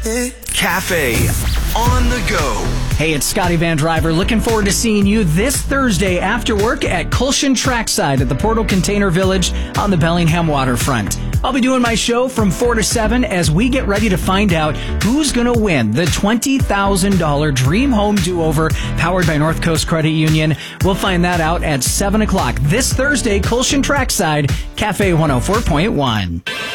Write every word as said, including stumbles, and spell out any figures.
Cafe on the go. Hey, it's Scotty Van Driver. Looking forward to seeing you this Thursday after work at Kulshan Trackside at the Portal Container Village on the Bellingham waterfront. I'll be doing my show from four to seven as we get ready to find out who's going to win the twenty thousand dollars Dream Home Do-Over powered by North Coast Credit Union. We'll find that out at seven o'clock this Thursday, Kulshan Trackside, Cafe one oh four point one.